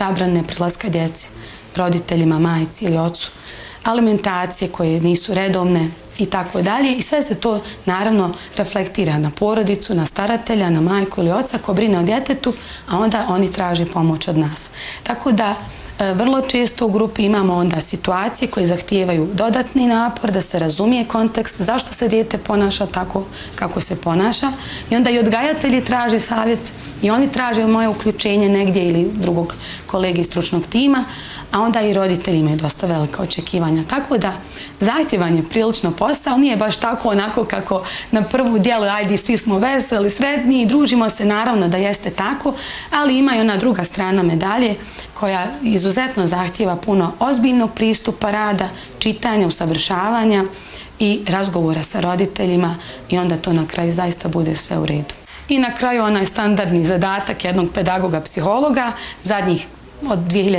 zabrane prilaska djece roditeljima, majci ili ocu, alimentacije koje nisu redovne i tako dalje. I sve se to naravno reflektira na porodicu, na staratelja, na majku ili oca ko brine o djetetu, a onda oni traže pomoć od nas. Tako da vrlo često u grupi imamo onda situacije koje zahtijevaju dodatni napor, da se razumije kontekst, zašto se dijete ponaša tako kako se ponaša. I onda i odgajatelji traže savjet i oni traže moje uključenje negdje ili drugog kolege iz stručnog tima, a onda i roditelji imaju dosta velika očekivanja. Tako da zahtjevan je prilično posao, nije baš tako onako kako na prvu djelu, ajde, svi smo veseli, sretni i družimo se, naravno da jeste tako, ali ima i ona druga strana medalje koja izuzetno zahtjeva puno ozbiljnog pristupa rada, čitanja, usavršavanja i razgovora sa roditeljima i onda to na kraju zaista bude sve u redu. I na kraju onaj standardni zadatak jednog pedagoga, psihologa, zadnjih od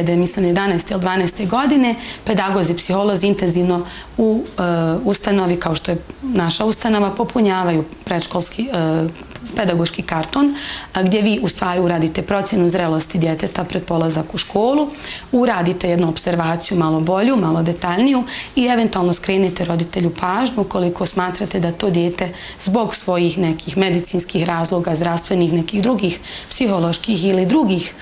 2011. ili 12. godine, pedagozi, psiholozi intenzivno u ustanovi, kao što je naša ustanova, popunjavaju predškolski pedagoški karton, gdje vi u stvari uradite procjenu zrelosti djeteta pred polazak u školu, uradite jednu observaciju malo bolju, malo detaljniju i eventualno skrenete roditelju pažnju ukoliko smatrate da to dijete zbog svojih nekih medicinskih razloga, zdravstvenih, nekih drugih psiholoških ili drugih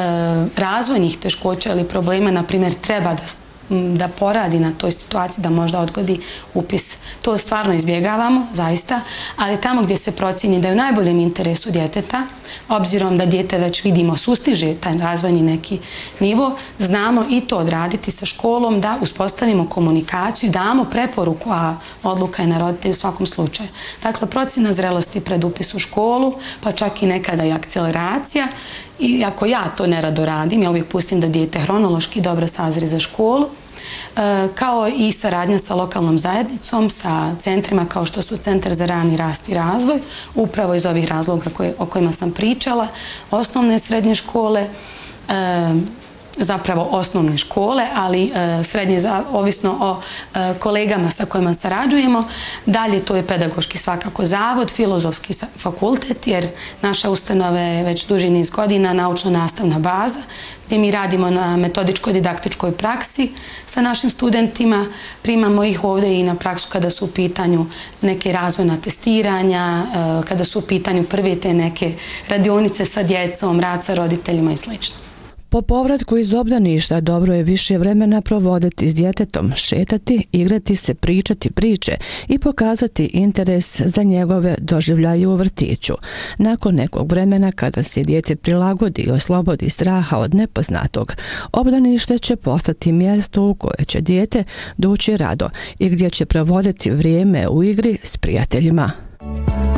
razvojnih teškoća ili problema, na primjer, treba da poradi na toj situaciji, da možda odgodi upis. To stvarno izbjegavamo, zaista, ali tamo gdje se procjeni da je u najboljem interesu djeteta, obzirom da dijete već vidimo sustiže taj razvojni neki nivo, znamo i to odraditi sa školom, da uspostavimo komunikaciju i damo preporuku, a odluka je na roditelju u svakom slučaju. Dakle, procjena zrelosti pred upis u školu, pa čak i nekada i akceleracija. I ako ja to nerado radim, ja uvijek pustim da dijete hronološki dobro sazri za školu, kao i saradnja sa lokalnom zajednicom, sa centrima kao što su Centar za rani rast i razvoj, upravo iz ovih razloga o kojima sam pričala, osnovne i srednje škole, zapravo osnovne škole, ali srednje ovisno o kolegama sa kojima sarađujemo. Dalje to je pedagoški svakako zavod, filozofski fakultet, jer naša ustanova je već duži niz godina naučno-nastavna baza, gdje mi radimo na metodičko-didaktičkoj praksi sa našim studentima, primamo ih ovdje i na praksu kada su u pitanju neke razvojna testiranja, kada su u pitanju prve te neke radionice sa djecom, rad sa roditeljima i sl. Po povratku iz obdaništa dobro je više vremena provoditi s djetetom, šetati, igrati se, pričati priče i pokazati interes za njegove doživljaje u vrtiću. Nakon nekog vremena kada se dijete prilagodi i oslobodi straha od nepoznatog, obdanište će postati mjesto u koje će dijete doći rado i gdje će provoditi vrijeme u igri s prijateljima.